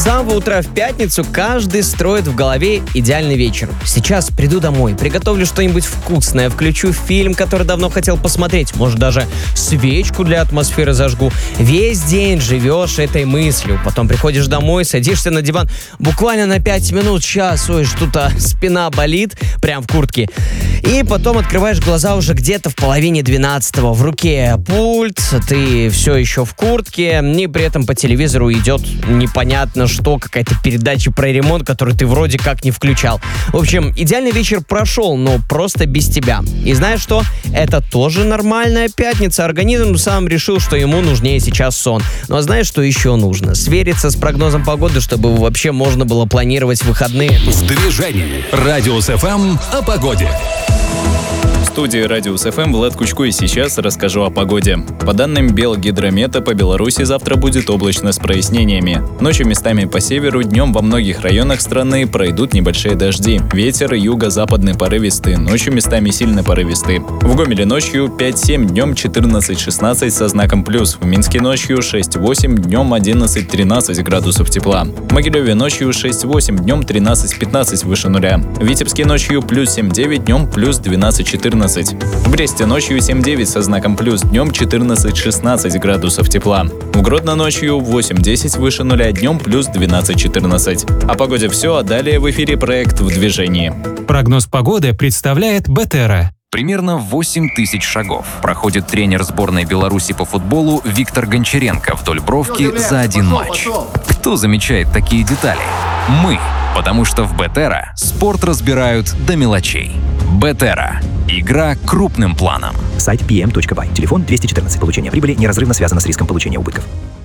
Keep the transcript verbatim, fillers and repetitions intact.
С самого утра в пятницу каждый строит в голове идеальный вечер. Сейчас приду домой, приготовлю что-нибудь вкусное, включу фильм, который давно хотел посмотреть, может даже свечку для атмосферы зажгу. Весь день живешь этой мыслью, потом приходишь домой, садишься на диван, буквально на пять минут, час, ой, что-то спина болит, прям в куртке. И потом открываешь глаза уже где-то в половине двенадцатого, в руке пульт, ты все еще в куртке, и при этом по телевизору идет непонятно что, какая-то передача про ремонт, которую ты вроде как не включал. В общем, идеальный вечер прошел, но просто без тебя. И знаешь что? Это тоже нормальная пятница. Организм сам решил, что ему нужнее сейчас сон. Ну а знаешь, что еще нужно? Свериться с прогнозом погоды, чтобы вообще можно было планировать выходные. В движении. Радиус эф эм о погоде. В студии Радиус эф эм Влад Кучко, и сейчас расскажу о погоде. По данным Белгидромета, по Беларуси завтра будет облачно с прояснениями. Ночью местами по северу, днем во многих районах страны пройдут небольшие дожди. Ветер юго-западный порывистый, ночью местами сильно порывистый. В Гомеле ночью пять-семь, днем четырнадцать-шестнадцать со знаком плюс. В Минске ночью шесть-восемь, днем одиннадцать-тринадцать градусов тепла. В Могилеве ночью шесть-восемь, днем тринадцать-пятнадцать выше нуля. В Витебске ночью плюс семь-девять, днем плюс двенадцать-четырнадцать. В Бресте ночью семь-девять со знаком плюс, днем четырнадцать-шестнадцать градусов тепла. В Гродно ночью восемь-десять выше нуля, днем плюс двенадцать-четырнадцать. О погоде все, а далее в эфире проект «В движении». Прогноз погоды представляет Бетера. Примерно восемь тысяч шагов проходит тренер сборной Беларуси по футболу Виктор Гончаренко вдоль бровки за один матч. Кто замечает такие детали? Мы, потому что в Бетера спорт разбирают до мелочей. Бетера. Игра крупным планом. Сайт пи эм точка бай. Телефон двести четырнадцать. Получение прибыли неразрывно связано с риском получения убытков.